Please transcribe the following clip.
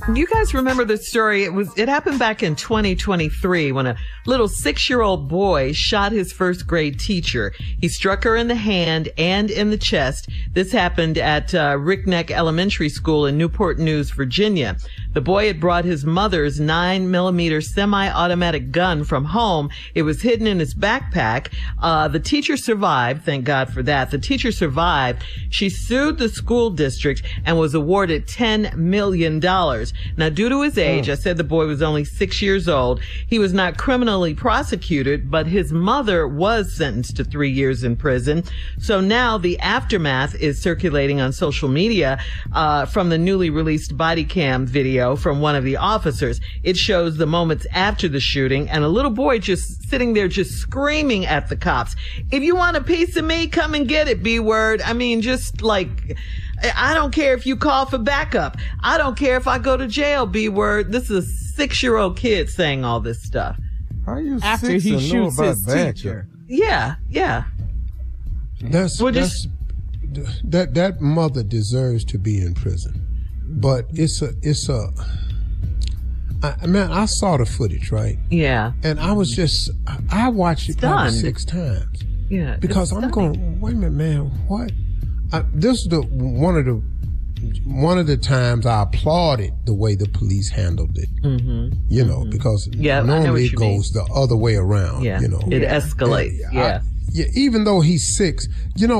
You guys remember the story? It happened back in 2023 when a little 6-year-old boy shot his first grade teacher. He struck her in the hand and in the chest. This happened at Rickneck Elementary School in Newport News, Virginia. The boy had brought his mother's 9mm semi-automatic gun from home. It was hidden in his backpack. The teacher survived. Thank God for that. The teacher survived. She sued the school district and was awarded $10 million. Now, due to his age, I said the boy was only 6 years old. He was not criminally prosecuted, but his mother was sentenced to 3 years in prison. So now the aftermath is circulating on social media from the newly released body cam video from one of the officers. It shows the moments after the shooting and a little boy just sitting there just screaming at the cops. If you want a piece of me, come and get it, B-word. I mean, just like, I don't care if you call for backup. I don't care if I go to jail, B-word. This is a 6-year-old kid saying all this stuff. How are you after six he and know shoots about his backup? teacher? Yeah. That mother deserves to be in prison. But I saw the footage, right? Yeah. And I was I watched it probably 6 times. Yeah. Because I'm going, wait a minute, man, what? This is one of the times I applauded the way the police handled it. Mm-hmm. You know, because normally it goes the other way around. Yeah. You know, it escalates. Even though he's 6, you know.